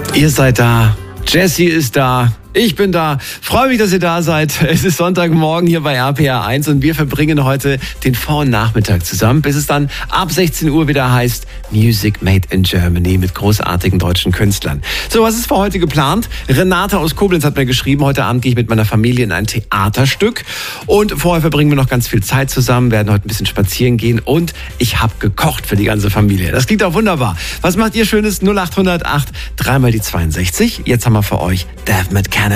Ihr seid da, Jessie ist da, ich bin da. Freue mich, dass ihr da seid. Es ist Sonntagmorgen hier bei RPR 1 und wir verbringen heute den Vor- und Nachmittag zusammen, bis es dann ab 16 Uhr wieder heißt Music Made in Germany mit großartigen deutschen Künstlern. So, was ist für heute geplant? Renate aus Koblenz hat mir geschrieben, heute Abend gehe ich mit meiner Familie in ein Theaterstück und vorher verbringen wir noch ganz viel Zeit zusammen, werden heute ein bisschen spazieren gehen und ich habe gekocht für die ganze Familie. Das klingt auch wunderbar. Was macht ihr Schönes? 0800 8 3 mal die 62. Jetzt haben wir für euch Dev mit Candy.